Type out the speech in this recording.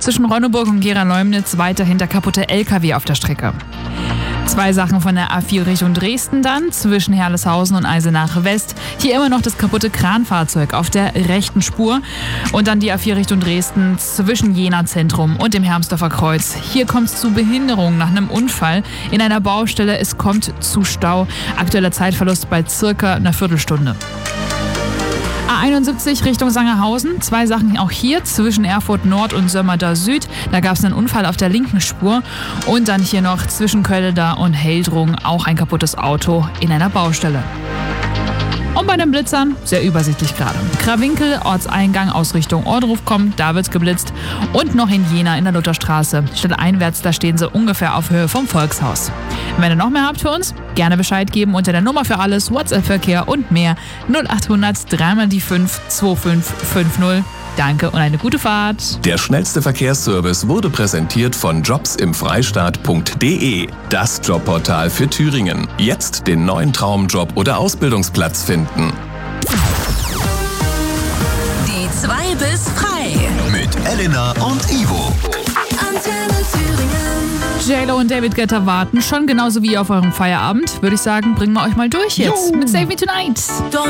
Zwischen Ronneburg und Gera-Leumnitz weiterhin der kaputte LKW auf der Strecke. 2 Sachen von der A4 Richtung Dresden dann, zwischen Herleshausen und Eisenach West. Hier immer noch das kaputte Kranfahrzeug auf der rechten Spur. Und dann die A4 Richtung Dresden zwischen Jena Zentrum und dem Hermsdorfer Kreuz. Hier kommt es zu Behinderungen nach einem Unfall in einer Baustelle. Es kommt zu Stau. Aktueller Zeitverlust bei circa einer Viertelstunde. A71 Richtung Sangerhausen. 2 Sachen auch hier zwischen Erfurt Nord und Sömmerda Süd. Da gab es einen Unfall auf der linken Spur. Und dann hier noch zwischen Kölleda und Heldrung auch ein kaputtes Auto in einer Baustelle. Und bei den Blitzern, sehr übersichtlich gerade. Krawinkel, Ortseingang aus Richtung Ohrdruf kommt, da wird's geblitzt. Und noch in Jena in der Lutherstraße. Stadteinwärts, da stehen sie ungefähr auf Höhe vom Volkshaus. Wenn ihr noch mehr habt für uns, gerne Bescheid geben unter der Nummer für alles, WhatsApp-Verkehr und mehr 0800 3 die 5 2550. Danke und eine gute Fahrt. Der schnellste Verkehrsservice wurde präsentiert von jobsimfreistaat.de, das Jobportal für Thüringen. Jetzt den neuen Traumjob oder Ausbildungsplatz finden. Die 2 bis frei. Mit Elena und Ivo. Antenne Thüringen. JLo und David Guetta warten schon genauso wie auf eurem Feierabend. Würde ich sagen, bringen wir euch mal durch jetzt mit Save Me Tonight.